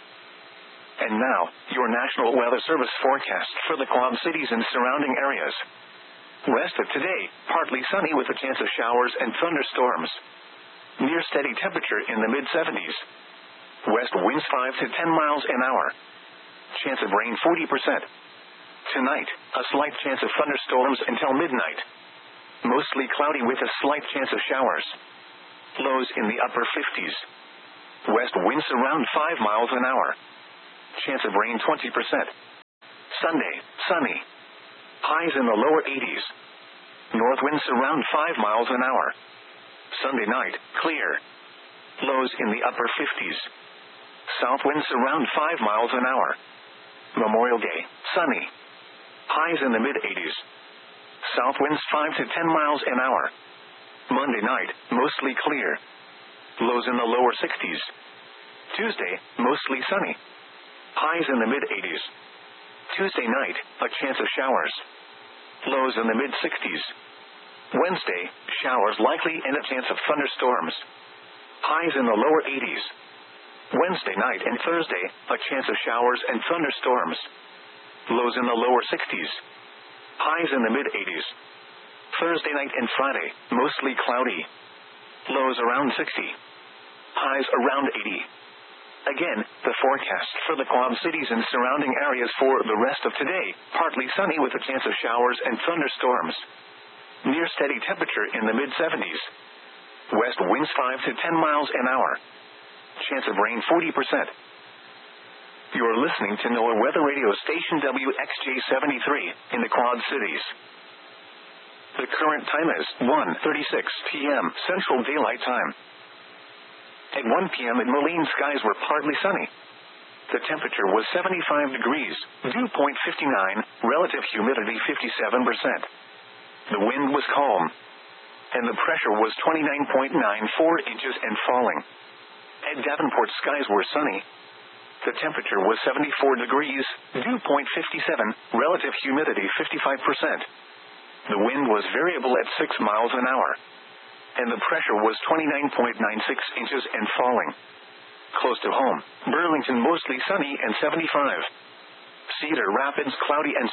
And now, your National Weather Service forecast for the Quad Cities and surrounding areas. Rest of today, partly sunny with a chance of showers and thunderstorms. Near steady temperature in the mid-70s. West winds 5 to 10 miles an hour. Chance of rain 40%. Tonight, a slight chance of thunderstorms until midnight. Mostly cloudy with a slight chance of showers. Lows in the upper 50s. West winds around 5 miles an hour. Chance of rain 20%. Sunday, sunny. Highs in the lower 80s. North winds around 5 miles an hour. Sunday night, clear. Lows in the upper 50s. South winds around 5 miles an hour. Memorial Day, sunny. Highs in the mid-80s. South winds 5 to 10 miles an hour. Monday night, mostly clear. Lows in the lower 60s. Tuesday, mostly sunny. Highs in the mid-80s. Tuesday night, a chance of showers. Lows in the mid-60s. Wednesday, showers likely and a chance of thunderstorms. Highs in the lower 80s. Wednesday night and Thursday, a chance of showers and thunderstorms. Lows in the lower 60s. Highs in the mid-80s. Thursday night and Friday, mostly cloudy. Lows around 60. Highs around 80. Again, the forecast for the Quad Cities and surrounding areas for the rest of today, partly sunny with a chance of showers and thunderstorms. Near steady temperature in the mid-70s. West winds 5 to 10 miles an hour. Chance of rain 40%. You're listening to NOAA Weather Radio Station WXJ73 in the Quad Cities. The current time is 1:36 p.m. Central Daylight Time. At 1 p.m. in Moline, skies were partly sunny. The temperature was 75 degrees, dew point 59, relative humidity 57%. The wind was calm, and the pressure was 29.94 inches and falling. At Davenport, skies were sunny. The temperature was 74 degrees, dew point 57, relative humidity 55%. The wind was variable at 6 miles an hour, and the pressure was 29.96 inches and falling. Close to home, Burlington mostly sunny and 75. Cedar Rapids cloudy and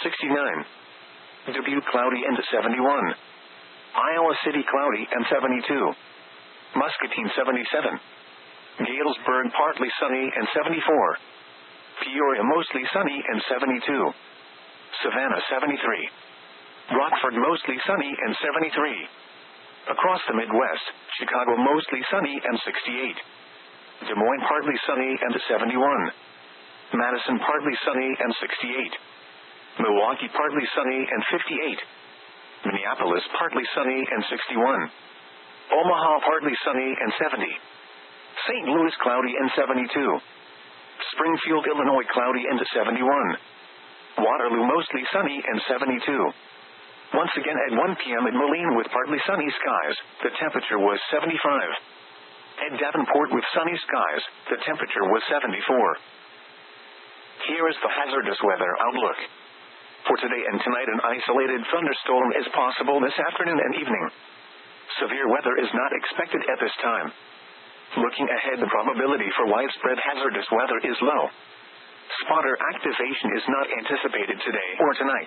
69. Dubuque cloudy and 71. Iowa City cloudy and 72. Muscatine 77. Galesburg partly sunny and 74. Peoria mostly sunny and 72. Savannah 73. Rockford mostly sunny and 73. Across the Midwest, Chicago mostly sunny and 68. Des Moines partly sunny and 71. Madison partly sunny and 68. Milwaukee partly sunny and 58. Minneapolis partly sunny and 61. Omaha partly sunny and 70. St. Louis cloudy and 72. Springfield, Illinois cloudy and 71. Waterloo mostly sunny and 72. Once again at 1 p.m. in Moline with partly sunny skies, the temperature was 75. At Davenport with sunny skies, the temperature was 74. Here is the hazardous weather outlook. For today and tonight, an isolated thunderstorm is possible this afternoon and evening. Severe weather is not expected at this time. Looking ahead, the probability for widespread hazardous weather is low. Spotter activation is not anticipated today or tonight.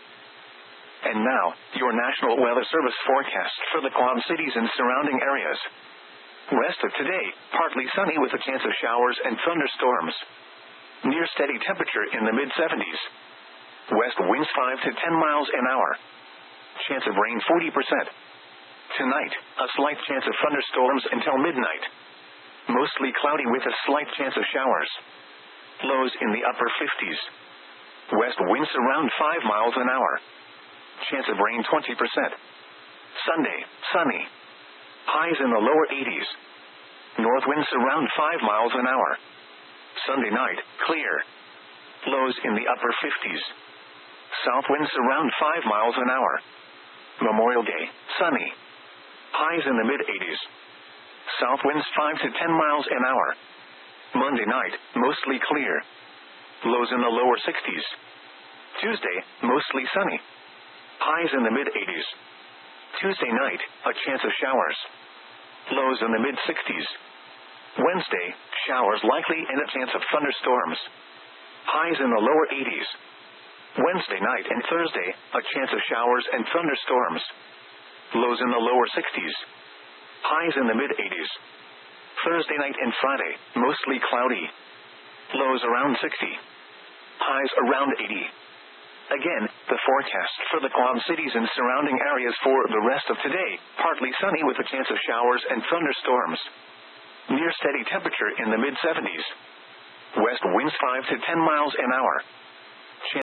And now, your National Weather Service forecast for the Quad Cities and surrounding areas. Rest of today, partly sunny with a chance of showers and thunderstorms. Near steady temperature in the mid-70s. West winds 5 to 10 miles an hour. Chance of rain 40%. Tonight, a slight chance of thunderstorms until midnight. Mostly cloudy with a slight chance of showers. Lows in the upper 50s. West winds around 5 miles an hour. Chance of rain 20%. Sunday, sunny. Highs in the lower 80s. North winds around 5 miles an hour. Sunday night, clear. Lows in the upper 50s. South winds around 5 miles an hour. Memorial Day, sunny. Highs in the mid-80s. South winds 5 to 10 miles an hour. Monday night, mostly clear. Lows in the lower 60s. Tuesday, mostly sunny. Highs in the mid-80s. Tuesday night, a chance of showers. Lows in the mid-60s. Wednesday, showers likely and a chance of thunderstorms. Highs in the lower 80s. Wednesday night and Thursday, a chance of showers and thunderstorms. Lows in the lower 60s. Highs in the mid-80s. Thursday night and Friday, mostly cloudy. Lows around 60. Highs around 80. Again, the forecast for the Quad Cities and surrounding areas for the rest of today, partly sunny with a chance of showers and thunderstorms. Near steady temperature in the mid-70s. West winds 5 to 10 miles an hour. Chance of rain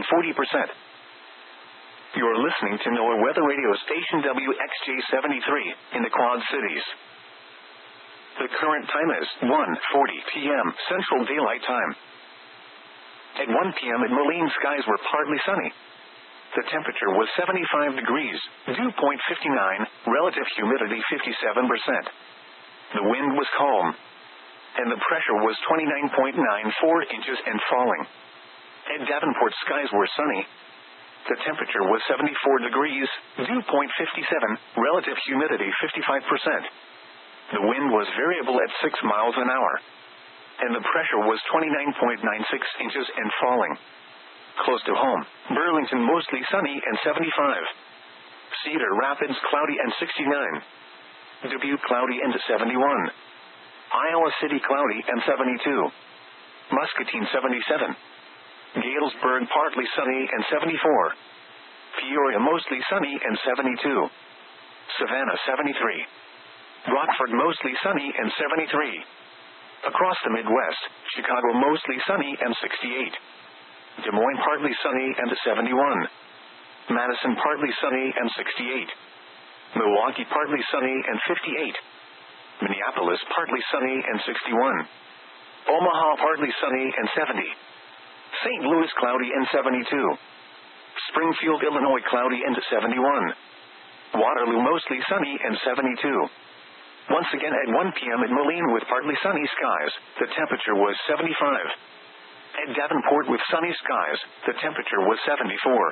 40%. You're listening to NOAA Weather Radio Station WXJ73 in the Quad Cities. The current time is 1:40 p.m. Central Daylight Time. At 1 p.m. in Moline, skies were partly sunny. The temperature was 75 degrees, dew point 59, relative humidity 57%. The wind was calm, and the pressure was 29.94 inches and falling. At Davenport, skies were sunny. The temperature was 74 degrees, dew point 57, relative humidity 55%. The wind was variable at 6 miles an hour, and the pressure was 29.96 inches and falling. Close to home, Burlington mostly sunny and 75. Cedar Rapids cloudy and 69. Dubuque cloudy and 71. Iowa City cloudy and 72. Muscatine 77. Galesburg partly sunny and 74. Peoria mostly sunny and 72. Savannah 73. Rockford mostly sunny and 73. Across the Midwest, Chicago mostly sunny and 68. Des Moines partly sunny and 71. Madison partly sunny and 68. Milwaukee partly sunny and 58. Minneapolis partly sunny and 61. Omaha partly sunny and 70. St. Louis cloudy and 72. Springfield, Illinois cloudy and 71. Waterloo mostly sunny and 72. Once again at 1 p.m. in Moline with partly sunny skies, the temperature was 75. At Davenport with sunny skies, the temperature was 74.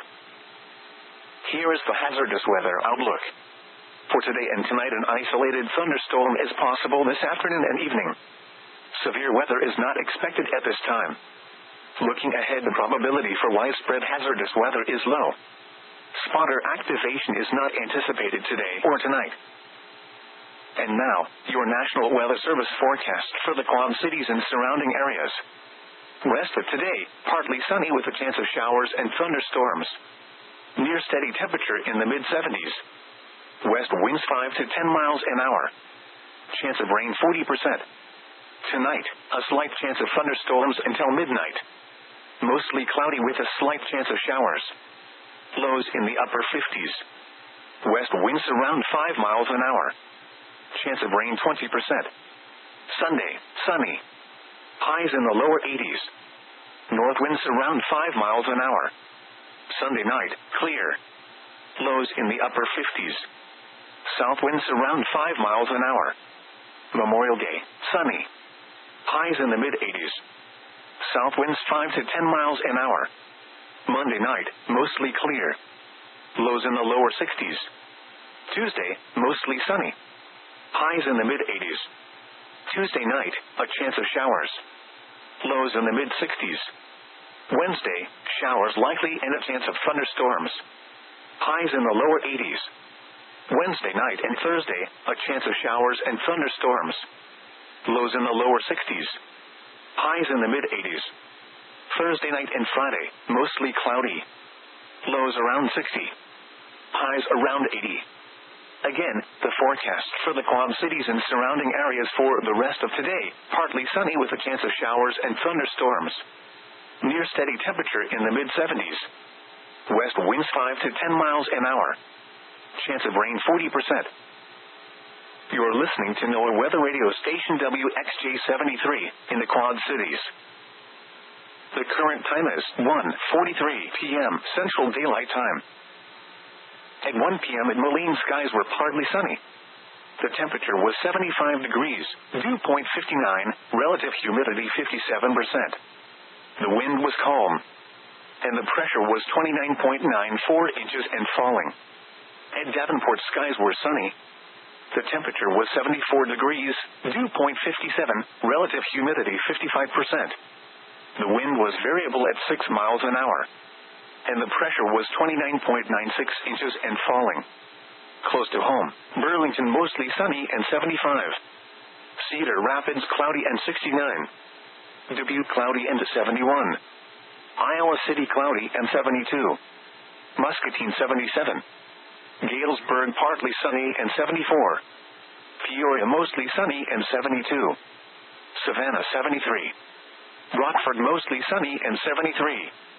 Here is the hazardous weather outlook. For today and tonight, an isolated thunderstorm is possible this afternoon and evening. Severe weather is not expected at this time. Looking ahead, the probability for widespread hazardous weather is low. Spotter activation is not anticipated today or tonight. And now, your National Weather Service forecast for the Quad Cities and surrounding areas. Rest of today, partly sunny with a chance of showers and thunderstorms. Near steady temperature in the mid-70s. West winds 5 to 10 miles an hour. Chance of rain 40%. Tonight, a slight chance of thunderstorms until midnight. Mostly cloudy with a slight chance of showers. Lows in the upper 50s. West winds around 5 miles an hour. Chance of rain 20%. Sunday, sunny. Highs in the lower 80s. North winds around 5 miles an hour. Sunday night, clear. Lows in the upper 50s. South winds around 5 miles an hour. Memorial Day, sunny. Highs in the mid-80s. South winds 5 to 10 miles an hour. Monday night, mostly clear. Lows in the lower 60s. Tuesday, mostly sunny. Highs in the mid-80s. Tuesday night, a chance of showers. Lows in the mid-60s. Wednesday, showers likely and a chance of thunderstorms. Highs in the lower 80s. Wednesday night and Thursday, a chance of showers and thunderstorms. Lows in the lower 60s. Highs in the mid-80s. Thursday night and Friday, mostly cloudy. Lows around 60. Highs around 80. Again, the forecast for the Quad Cities and surrounding areas for the rest of today, partly sunny with a chance of showers and thunderstorms. Near steady temperature in the mid-70s. West winds 5 to 10 miles an hour. Chance of rain 40%. You're listening to NOAA Weather Radio Station WXJ73 in the Quad Cities. The current time is 1:43 p.m. Central Daylight Time. At 1 p.m. in Moline, skies were partly sunny. The temperature was 75 degrees, dew point 59, relative humidity 57%. The wind was calm, and the pressure was 29.94 inches and falling. At Davenport, skies were sunny. The temperature was 74 degrees, dew point 57, relative humidity 55%. The wind was variable at 6 miles an hour, and the pressure was 29.96 inches and falling. Close to home, Burlington mostly sunny and 75. Cedar Rapids cloudy and 69. Dubuque cloudy and 71. Iowa City cloudy and 72. Muscatine 77. Galesburg partly sunny and 74. Peoria mostly sunny and 72. Savannah 73. Rockford mostly sunny and 73.